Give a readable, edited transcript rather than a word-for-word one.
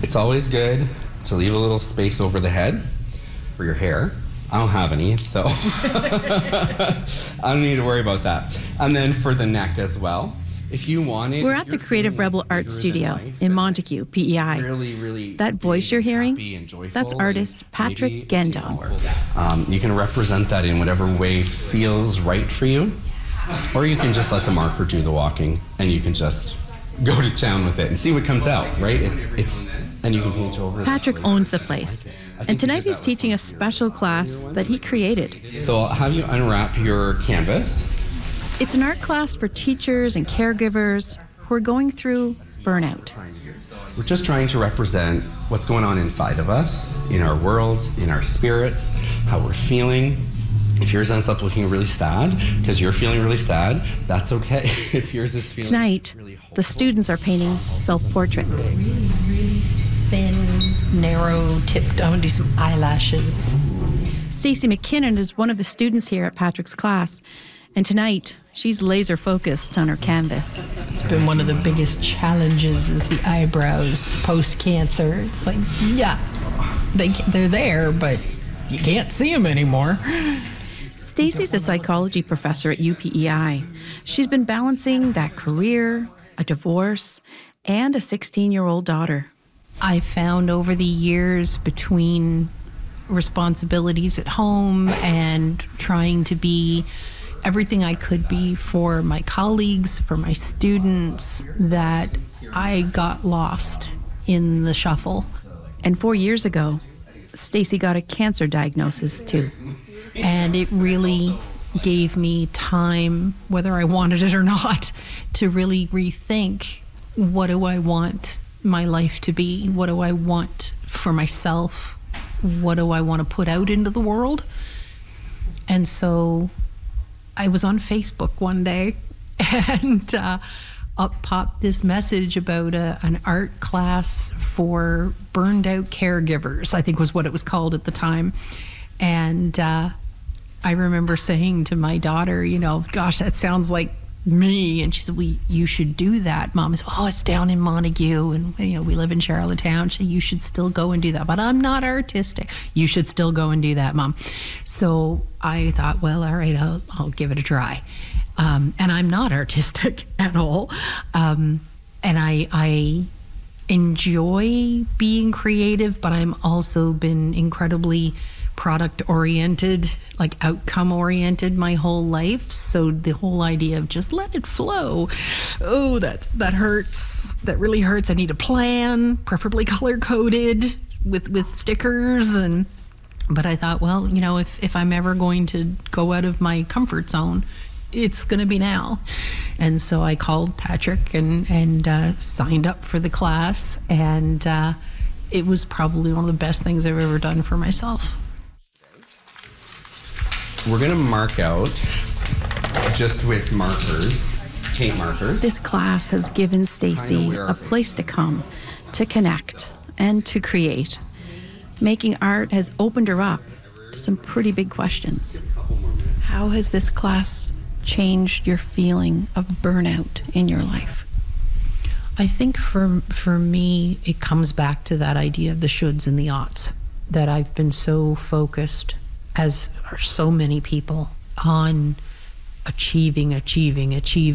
It's always good to leave a little space over the head for your hair. I don't have any, so I don't need to worry about that. And then for the neck as well. If you wanted, we're at the Creative Rebel Art Studio in Montague, PEI. That voice you're hearing, that's artist Patrick Gendon. You can represent that in whatever way feels right for you, or you can just let the marker do the walking, and you can just go to town with it and see what comes out, right? And you can paint over. Patrick owns the place, and tonight he's teaching a special class that he created. So I'll have you unwrap your canvas. It's an art class for teachers and caregivers who are going through burnout. We're just trying to represent what's going on inside of us, in our worlds, in our spirits, how we're feeling. If yours ends up looking really sad because you're feeling really sad, that's okay. If yours is feeling Tonight, the students are painting self-portraits. Really thin, narrow tipped. I'm gonna do some eyelashes. Stacey McKinnon is one of the students here at Patrick's class, and tonight she's laser focused on her canvas. It's been one of the biggest challenges is the eyebrows post-cancer. It's like, yeah, they're there, but you can't see them anymore. Stacey's a psychology professor at UPEI. She's been balancing that career, a divorce, and a 16-year-old daughter. I found over the years between responsibilities at home and trying to be everything I could be for my colleagues, for my students, that I got lost in the shuffle. And 4 years ago, Stacey got a cancer diagnosis too. And it really gave me time, whether I wanted it or not, to really rethink, what do I want my life to be? What do I want for myself? What do I want to put out into the world? And so I was on Facebook one day, and up popped this message about an art class for burned out caregivers, I think was what it was called at the time. And I remember saying to my daughter, gosh, that sounds like me. And she said, well, you should do that, Mom. I said, oh, it's down in Montague, and we live in Charlottetown. She said, you should still go and do that. But I'm not artistic. You should still go and do that, Mom. So I thought, well, all right, I'll give it a try. And I'm not artistic at all. And I enjoy being creative, but I'm also been incredibly product-oriented, like outcome-oriented my whole life. So the whole idea of just let it flow, oh, that hurts. That really hurts. I need a plan, preferably color-coded with stickers. But I thought, well, if I'm ever going to go out of my comfort zone, it's going to be now. And so I called Patrick and signed up for the class. And it was probably one of the best things I've ever done for myself. We're going to mark out just with markers, paint markers. This class has given Stacey a place to come, to connect, and to create. Making art has opened her up to some pretty big questions. How has this class changed your feeling of burnout in your life? I think for me, it comes back to that idea of the shoulds and the oughts, that I've been so focused, as are so many people, on achieving.